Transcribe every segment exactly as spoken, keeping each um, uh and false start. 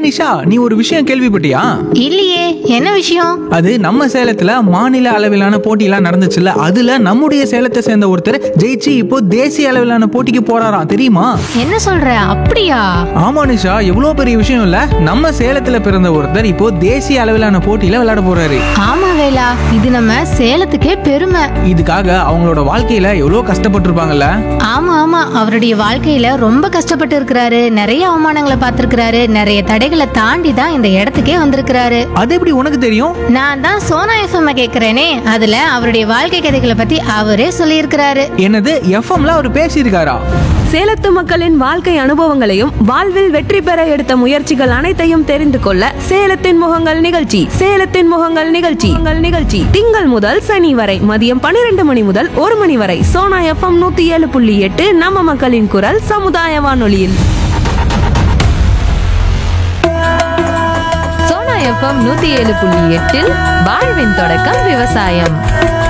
நிஷா, நீ ஒரு விஷயம் கேள்விப்பட்டியா? இல்லையே, என்ன விஷயம்? அது நம்ம சேலத்துல மாநில அளவிலான போட்டியெல்லாம் நடந்துச்சுல்ல, அதுல நம்முடைய சேலத்தை சேர்ந்த ஒருத்தர் ஜெயிச்சு இப்போ தேசிய அளவிலான போட்டிக்கு போறாராம், தெரியுமா? என்ன சொல்ற? அப்படியா? ஆமா நிஷா, எவ்வளவு பெரிய விஷயம் இல்ல. நம்ம சேலத்துல பிறந்த ஒருத்தர் இப்போ தேசிய அளவிலான போட்டியில விளையாட போறாரு. ஆமா வேலா, இது நம்ம சேலத்துக்கே பெருமை. இதுக்காக அவங்களோட வாழ்க்கையில எவ்வளவு கஷ்டப்பட்டு இருப்பாங்கல்ல. ஆமா ஆமா, அவருடைய வாழ்க்கையில ரொம்ப கஷ்டப்பட்டு இருக்கிறாரு. நிறைய அவமானங்களை பார்த்திருக்கிறாரு. நிறைய தடைகளை தாண்டி தான் இந்த இடத்துக்கே வந்திருக்கிறாரு. அது எப்படி உனக்கு தெரியும்? நான் தான் சோனா எஃப்எம் கேக்குறேனே, அதுல அவருடைய வாழ்க்கை கதைகளை பத்தி அவரே சொல்லியிருக்கிறாரு. என்னது, எஃப்எம்ல அவர் பேசியிருக்காரா? சேலத்து மக்களின் வாழ்க்கை அனுபவங்களையும் வாழ்வில் வெற்றி பெற எடுத்த முயற்சிகள் அனைத்தையும் தெரிந்து கொள்ள சேலத்தின் முகங்கள் நிகழ்ச்சி சேலத்தின் முகங்கள் நிகழ்ச்சி உங்கள் நிகழ்ச்சி திங்கள் முதல் சனி வரை மதியம் பன்னிரண்டு மணி முதல் ஒரு மணி வரை சோனா எஃப்எம் நூத்தி ஏழு புள்ளி எட்டு நம்ம மக்களின் குரல் சமுதாய வானொலியில். சோனா எஃப்எம் நூத்தி ஏழு புள்ளி எட்டில் வாழ்வின் தொடக்கம் விவசாயம்.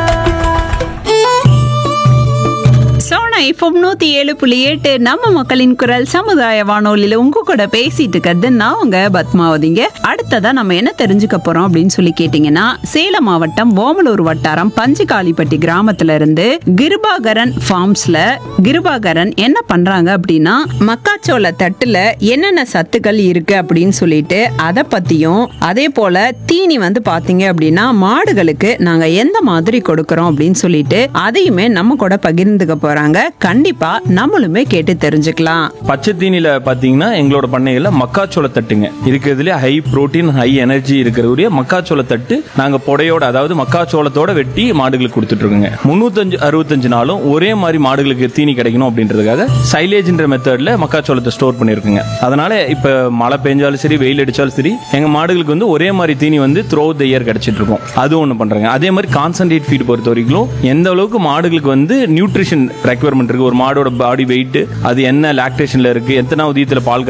சோனா எஃப்எம் நூத்தி ஏழு புள்ளி எட்டு நம்ம மக்களின் குரல் சமுதாய வானொலியில உங்க கூட பேசிட்டு இருக்கிறது நான் உங்க பத்மாவதிங்க. அடுத்ததா நம்ம என்ன தெரிஞ்சுக்க போறோம் அப்படின்னு சொல்லி கேட்டீங்கன்னா, சேலம் மாவட்டம் ஓமலூர் வட்டாரம் பஞ்சுகாலிப்பட்டி கிராமத்துல இருந்து கிருபாகரன் ஃபார்ம்ஸ்ல கிருபாகரன் என்ன பண்றாங்க அப்படின்னா, மக்காச்சோள தட்டுல என்னென்ன சத்துக்கள் இருக்கு அப்படின்னு சொல்லிட்டு அதை பத்தியும், அதே போல தீனி வந்து பாத்தீங்க அப்படின்னா மாடுகளுக்கு நாங்க எந்த மாதிரி கொடுக்கறோம் அப்படின்னு சொல்லிட்டு அதையுமே நம்ம கூட பகிர்ந்துக்க போறாங்க. கண்டிப்பா நம்மளுமே கேட்டு தெரிஞ்சுக்கலாம். பச்சை தீனில பாத்தீங்கன்னா எங்களோட பண்ணையில மக்காச்சோள தட்டுங்க இருக்கிறதுல ஹை புரோட்டீன் ஹை எனர்ஜி இருக்கிற மக்காச்சோள தட்டு நாங்க புடையோட, அதாவது மக்காச்சோளத்தோட வெட்டி மாடுகளுக்கு கொடுத்துட்டு இருக்கோங்க. முன்னூத்தி அறுபத்தஞ்சு நாளும் ஒரே மாதிரி மாடுகளுக்கு தீனி கிடைக்கணும் அப்படின்றதுக்காக சைலேஜ்ன்ற மெத்தட்ல மக்காச்சோளத்தை ஸ்டோர் பண்ணிருக்குங்க. அதனால இப்ப மழை பெஞ்சாலும் சரி வெயில் அடிச்சாலும் சரி எங்க மாடுகளுக்கு வந்து ஒரே மாதிரி தீனி வந்து த்ரூ அவுட் தி இயர் கிடைச்சிட்டு இருக்கும். அது ஒண்ணு பண்றாங்க. அதே மாதிரி கான்சன்ட்ரேட் ஃபீட் பொறுத்த வரைக்கும் எந்த அளவுக்கு மாடுகளுக்கு வந்து நியூட்ரிஷன் ரெக்யர்மெண்ட் இருக்கு, ஒரு மாடோட பாடி வெயிட் அது என்ன லாக்டேஷன்ல இருக்கு, எத்தனாவது ஈத்துல பால்